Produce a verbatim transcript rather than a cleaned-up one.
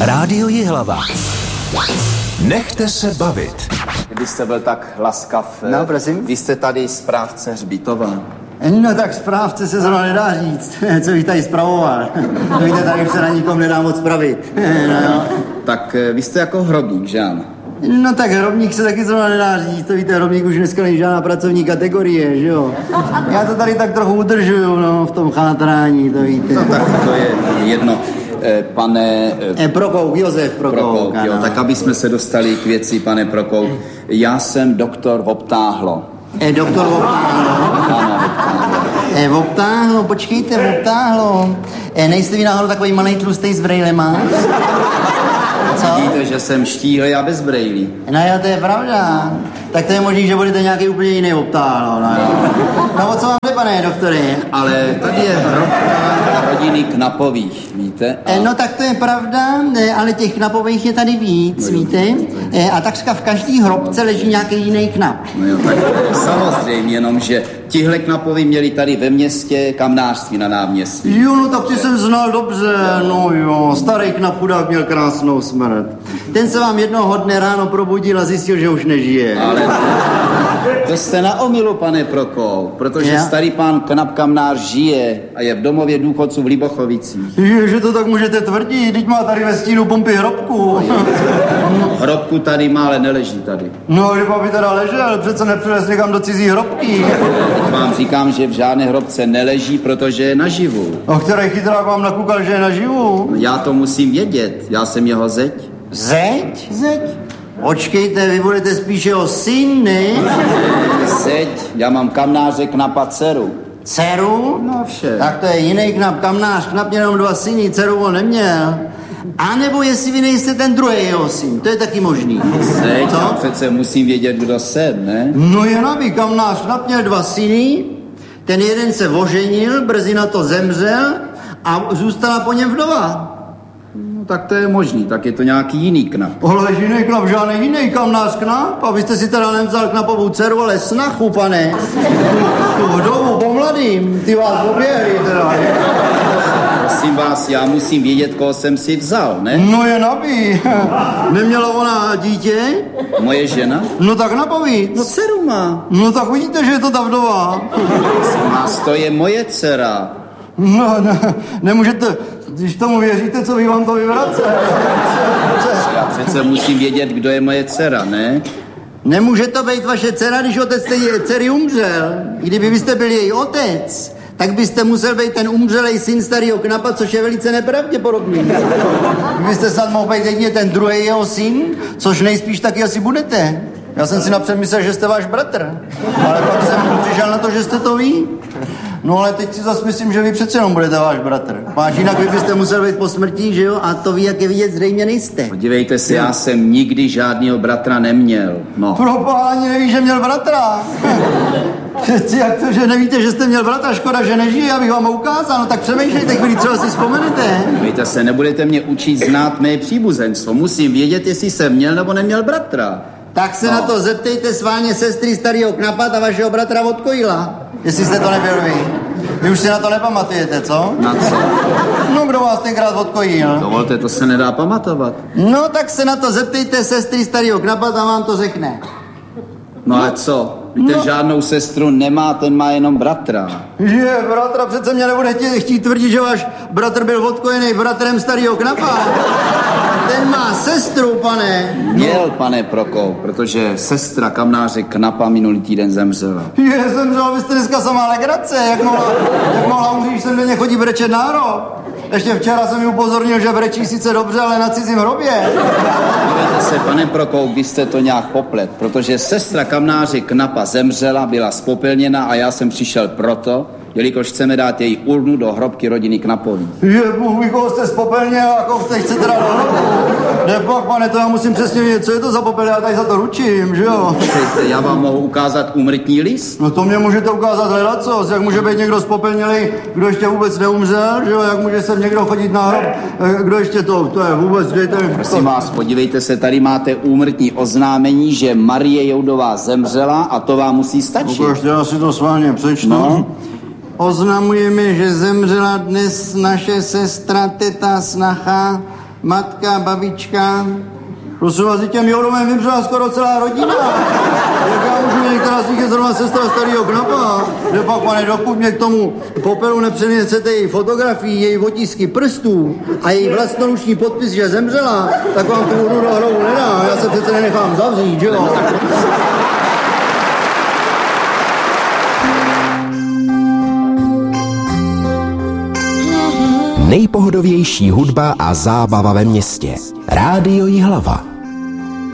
Rádio Jihlava. Nechte se bavit. Kdybyste byl tak laskav. No, prosím. Vy jste tady správce hřbitova. No tak správce se zrovna nedá říct, co bych tady spravoval. To víte, tady už se na nikom nedá moc spravit. No, tak vy jste jako hrobník, že ano? No tak hrobník se taky zrovna nedá říct, to víte, hrobník už dneska není žádná pracovní kategorie, že jo? Já to tady tak trochu udržuju, no, v tom chátrání, to víte. No tak to je jedno. Pane... E, Prokouk, Josef Prokouk. Prokouk, jo, tak aby jsme se dostali k věci, pane Prokouk. Já jsem doktor Voptáhlo. E, doktor Voptáhlo? Ano, Voptáhlo. E, Voptáhlo, počkejte, Voptáhlo. E, nejste vy náhodou takový malej tlustej s brejlema? Co? Vidíte, že jsem štíhlý a bez brejlí. No jo, to je pravda. Tak to je možný, že budete nějaký úplně jiný Voptáhlo, no jo. No o co vám jde, pane doktore? Ale tady je hrobka rodiny Knapových, víte? A... No tak to je pravda, ale těch Knapových je tady víc, no, víte? A takřka v každý hrobce leží nějaký jiný Knap. No jo, tak to je samozřejmě, jenom že tihle Knapovi měli tady ve městě kamnářství na náměstí. Jo, no tak ty jsem znal dobře, no jo, starý Knap chudák měl krásnou smrt. Ten se vám jednoho dne ráno probudil a zjistil, že už nežije. Ale to jste na omylu, pane Prokouk, protože já? starý pán Knap kamnář žije a je v domově důchodců v Libochovicích. Je, že to tak můžete tvrdit, teď má tady ve stínu pumpy hrobku. Hrobku tady má, ale neleží tady. No, kdyby by teda ležel, přece nepřines někam do cizí hrobky. Teď vám říkám, že v žádné hrobce neleží, protože je naživu. O který chytrák vám nakukal, že je naživu? Já to musím vědět, já jsem jeho zeď. Zeď? Zeď? Počkejte, vy budete spíš jeho syn, ne? Zeď, já mám kamnáře Knapa dceru. Dceru? No vše. Tak to je jiný Knap, kamnář, Knap měl jenom dva syny, dceru on neměl. A nebo jestli vy nejste ten druhý jeho syn, to je taky možný. Zeď, já přece musím vědět, kdo jsem, ne? No jen aby kamnář Knap měl dva syny, ten jeden se oženil, brzy na to zemřel a zůstala po něm vdova. No tak to je možný, tak je to nějaký jiný Knap. Ale jiný Knap, žádný jiný kamnář Knap. A vy jste si teda nevzal Knapovou dceru, ale snachu, pane. Tu vdovu po mladým, ty vás oběhli teda. Prosím vás, já musím vědět, koho jsem si vzal, ne? No je nabí. Neměla ona dítě? Moje žena? No tak napoví. No dceru má. No tak vidíte, že je to ta vdova. Prosím vás, to je moje dcera. No, ne, nemůžete, když tomu věříte, co vy vám to vyvrace. Já přece musím vědět, kdo je moje dcera, ne? Nemůže to být vaše dcera, když otec té dcery umřel. Kdyby vy jste byl její otec, tak byste musel být ten umřelej syn starého Knapa, což je velice nepravděpodobný. Vy byste snad mohl být jedině ten druhý jeho syn, což nejspíš taky asi budete. Já jsem si napřed myslel, že jste váš bratr, ale pak jsem přišel na to, že jste to ví. No ale teď si zase myslím, že vy přece jenom budete váš bratr. Máš jinak vy byste musel být po smrti, že jo? A to ví, jak je vidět, zřejmě nejste. Podívejte se, já jsem nikdy žádného bratra neměl. No. Propál, ani neví, že měl bratra. Jak to, že nevíte, že jste měl bratra, škoda, že nežije, abych vám ho ukázal. No tak přemýšlejte, chvíli třeba si vzpomenete. Podívejte se, nebudete mě učit znát mé příbuzenstvo. Musím vědět, jestli jsem měl nebo neměl bratra. Tak se no. na to zeptejte sválně sestry starého Knapa a vašeho bratra Vodkojila. Jestli jste to nebyl vy. Vy už si na to nepamatujete, co? Na co? No, kdo vás tenkrát odkojil? Dovolte, to se nedá pamatovat. No, tak se na to zeptejte sestry starého Knapa a vám to řekne. No ale co? Víte, no. Žádnou sestru nemá, ten má jenom bratra. Je, bratra, přece mě nebude chtít, chtít tvrdit, že váš bratr byl odkojený bratrem starého Knapa. Ten má sestru, pane. Měl, pane Prokouk, protože sestra kamnáře Knapa minulý týden zemřela. Je, zemřela, vy jste dneska samá legrace. Jak mohla, jak mohla umřít, když jsem denně chodí brečet na hrob. Ještě včera jsem mi upozornil, že brečí sice dobře, ale na cizím hrobě. Dívejte se, pane Prokouk, vy jste to nějak poplet, protože sestra kamnáře Knapa zemřela, byla spopelněna a já jsem přišel proto, jelikož chceme dát její urnu do hrobky rodiny Knapových. Je, Bůh ví, koho jste spopelněl a koho jste chcete dát do hrobu. Nepak, pane, to já musím přesně vědět, co je to za popel, já tady za to ručím, že jo? Počkejte, já vám mohu ukázat úmrtní list? No to mě můžete ukázat hledacos, jak může být někdo spopelnělej, kdo ještě vůbec neumřel, že jo? Jak může sem někdo chodit na hrob, kdo ještě to, to je vůbec, dejte mi... Prosím vás, podívejte se, tady máte úmrtní oznámení, že Marie Joudová zemřela a to vám musí stačit. Ukažte, já si to sválně přečtu. No. Oznamujeme, že zemřela dnes naše sestra, teta, snacha matka, babička. Prosím vás, těm Jouromem vymřela skoro celá rodina. Jak já můžu, některá z nich je zrovna sestra starýho Knapa. Že pak, pane, dokud mě k tomu popelu nepřenesete její fotografii, její otisky prstů a její vlastnoruční podpis, že zemřela, tak vám tu urnu do hrobu nedá. Já se přece nenechám zavřít, že jo? Nejpohodovější hudba a zábava ve městě. Rádio Jihlava.